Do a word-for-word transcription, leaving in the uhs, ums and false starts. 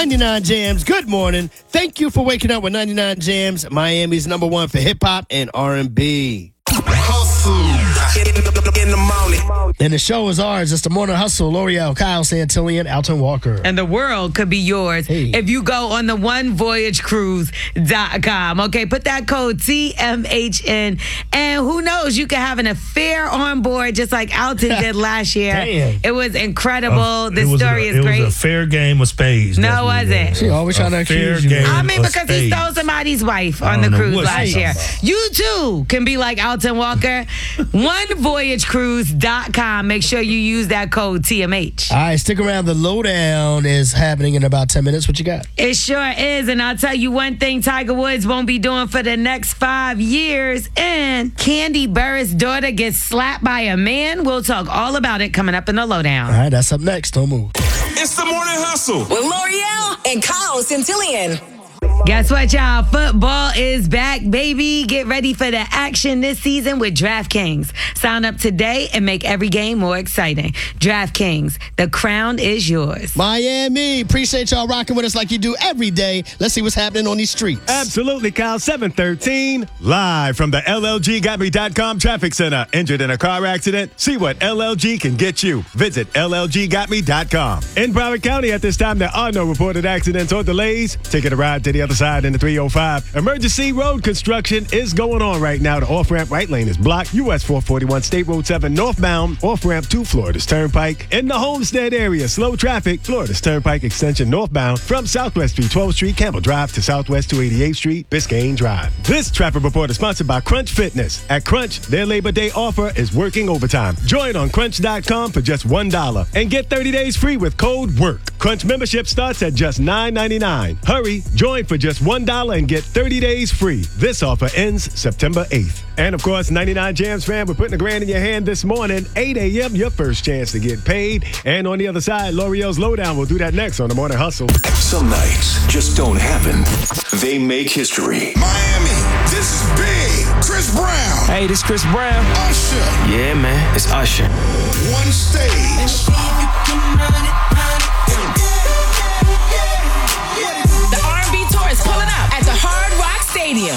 ninety-nine Jams, good morning. Thank you for waking up with ninety-nine Jams, Miami's number one for hip-hop and R and B. In the morning. And the show is ours. It's the Morning Hustle. L'Oreal, Kyle Santillan, Alton Walker. And the world could be yours Hey. if you go on the one voyage cruise dot com. Okay, put that code T M H N. And who knows, you could have an affair on board just like Alton did last year. Damn. It was incredible. Uh, the it was story a, is it great. was a fair game of spades. No, That's what it wasn't. was. She always trying to A fair accuse you. game I mean, of because he spades. stole somebody's wife on I the don't know cruise what last she's year. talking about. You too can be like Alton Walker. one voyage cruise dot com. Make sure you use that code T M H. All right, stick around. The lowdown is happening in about ten minutes. What you got? It sure is. And I'll tell you one thing Tiger Woods won't be doing for the next five years. And Candy Burris' daughter gets slapped by a man. We'll talk all about it coming up in the lowdown. All right, that's up next. Don't move. It's the Morning Hustle. With L'Oreal and Kyle Santillan. Guess what, y'all? Football is back, baby. Get ready for the action this season with DraftKings. Sign up today and make every game more exciting. DraftKings, the crown is yours. Miami, appreciate y'all rocking with us like you do every day. Let's see what's happening on these streets. Absolutely, Kyle. seven thirteen, live from the L L G got me dot com Traffic Center. Injured in a car accident? See what L L G can get you. Visit L L G got me dot com. In Broward County at this time, there are no reported accidents or delays. Taking a ride to the other side in the three oh five. Emergency road construction is going on right now. The off-ramp right lane is blocked. U S four forty-one State Road seven northbound. Off-ramp to Florida's Turnpike. In the Homestead area, slow traffic. Florida's Turnpike extension northbound from Southwest three twelfth Street, Campbell Drive to Southwest two eighty-eighth Street, Biscayne Drive. This traffic report is sponsored by Crunch Fitness. At Crunch, their Labor Day offer is working overtime. Join on crunch dot com for just one dollar and get thirty days free with code WORK. Crunch membership starts at just nine ninety-nine. Hurry, join for just one dollar and get thirty days free. This offer ends September eighth. And of course, ninety-nine Jams fan, we're putting a grand in your hand this morning. eight a.m., your first chance to get paid. And on the other side, L'Oreal's Lowdown. We'll do that next on the Morning Hustle. Some nights just don't happen. They make history. Miami, this is big. Chris Brown. Hey, this Chris Brown. Usher. Yeah, man, it's Usher. One stage.